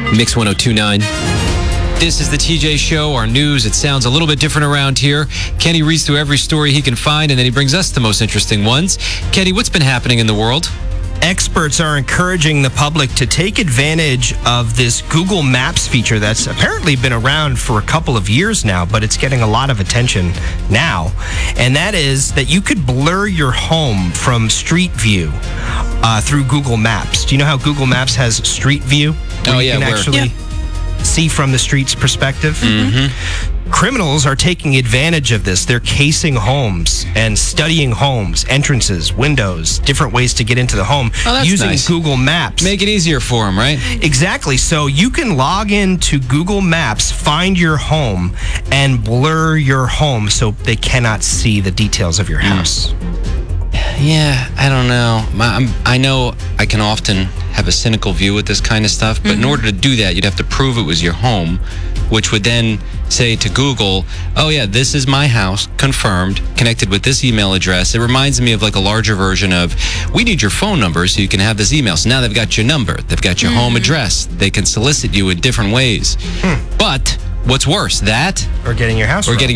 Mix 102.9. This is the TJ Show, our news. It sounds a little bit different around here. Kenny reads through every story he can find, and then he brings us the most interesting ones. Kenny, what's been happening in the world? Experts are encouraging the public to take advantage of this Google Maps feature that's apparently been around for a couple of years now, but it's getting a lot of attention now. And that is that you could blur your home from Street View through Google Maps. Do you know how Google Maps has Street View? You can actually see from the street's perspective. Mm-hmm. Criminals are taking advantage of this. They're casing homes and studying homes, entrances, windows, different ways to get into the home using nice. Google Maps. Make it easier for them, right? Exactly. So you can log into Google Maps, find your home, and blur your home so they cannot see the details of your house. Yeah, I don't know. I know I can often have a cynical view with this kind of stuff, but in order to do that, you'd have to prove it was your home, which would then say to Google, oh yeah, this is my house, confirmed, connected with this email address. It reminds me of like a larger version of, we need your phone number so you can have this email. So now they've got your number, they've got your home address, they can solicit you in different ways. But what's worse, that Or getting your house or wrong. getting